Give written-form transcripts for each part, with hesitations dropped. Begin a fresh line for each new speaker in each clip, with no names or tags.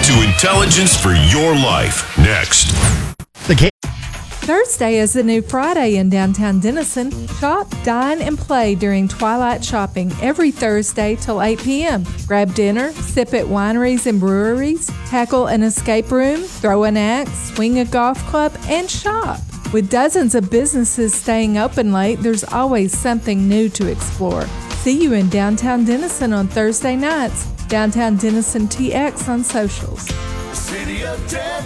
to Intelligence for Your Life. Next.
Thursday is the new Friday in downtown Denison. Shop, dine, and play during Twilight Shopping every Thursday till 8 p.m. Grab dinner, sip at wineries and breweries, tackle an escape room, throw an axe, swing a golf club, and shop. With dozens of businesses staying open late, there's always something new to explore. See you in downtown Denison on Thursday nights. Downtown Denison TX on socials.
City of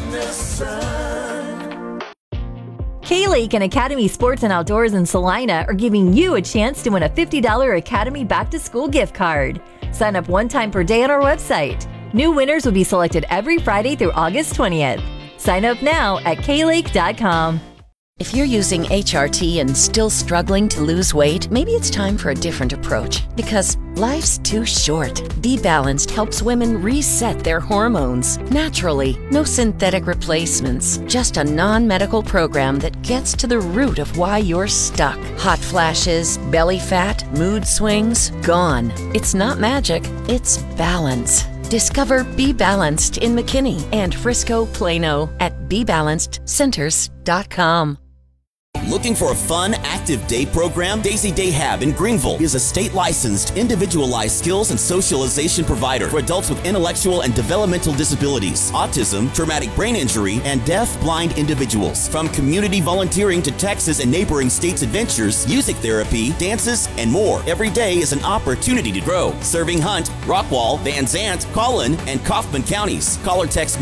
Denison.
K-Lake and Academy Sports and Outdoors in Salina are giving you a chance to win a $50 Academy Back to School gift card. Sign up one time per day on our website. New winners will be selected every Friday through August 20th. Sign up now at klake.com.
If you're using HRT and still struggling to lose weight, maybe it's time for a different approach. Because life's too short. Be Balanced helps women reset their hormones naturally. No synthetic replacements. Just a non-medical program that gets to the root of why you're stuck. Hot flashes, belly fat, mood swings, gone. It's not magic, it's balance. Discover Be Balanced in McKinney and Frisco, Plano at BeBalancedCenters.com.
Looking for a fun, active day program? Daisy Day Hab in Greenville is a state-licensed, individualized skills and socialization provider for adults with intellectual and developmental disabilities, autism, traumatic brain injury, and deaf-blind individuals. From community volunteering to Texas and neighboring states' adventures, music therapy, dances, and more, every day is an opportunity to grow. Serving Hunt, Rockwall, Van Zant, Collin, and Kaufman counties. Call or text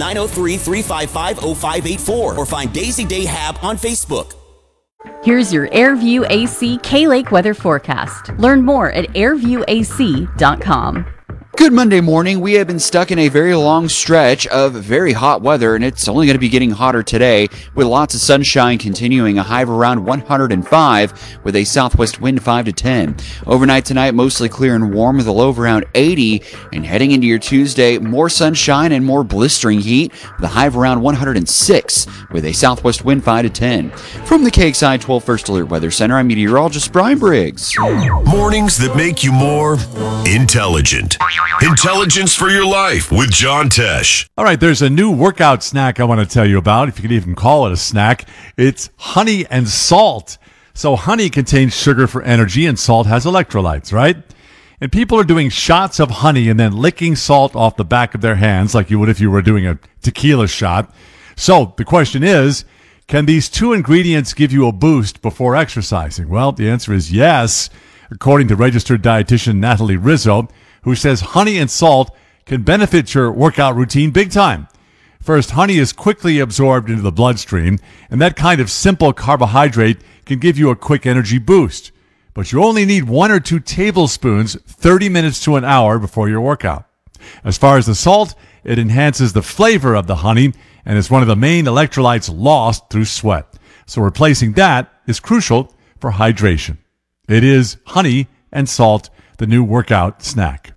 903-355-0584 or find Daisy Day Hab on Facebook.
Here's your AirView AC K-Lake weather forecast. Learn more at airviewac.com.
Good Monday morning. We have been stuck in a very long stretch of very hot weather, and it's only going to be getting hotter today with lots of sunshine continuing, a high of around 105 with a southwest wind 5 to 10. Overnight tonight, mostly clear and warm with a low of around 80, and heading into your Tuesday, more sunshine and more blistering heat with a high of around 106 with a southwest wind 5 to 10. From the KXI 12 First Alert Weather Center, I'm meteorologist Brian Briggs.
Mornings that make you more intelligent. Intelligence for Your Life with John Tesh.
All right, there's a new workout snack I want to tell you about, if you can even call it a snack. It's honey and salt. So honey contains sugar for energy and salt has electrolytes, right? And people are doing shots of honey and then licking salt off the back of their hands like you would if you were doing a tequila shot. So the question is, can these two ingredients give you a boost before exercising? Well, the answer is yes, according to registered dietitian Natalie Rizzo, who says honey and salt can benefit your workout routine big time. First, honey is quickly absorbed into the bloodstream, and that kind of simple carbohydrate can give you a quick energy boost. But you only need 1 or 2 tablespoons 30 minutes to an hour before your workout. As far as the salt, it enhances the flavor of the honey and is one of the main electrolytes lost through sweat. So replacing that is crucial for hydration. It is honey and salt, the new workout snack.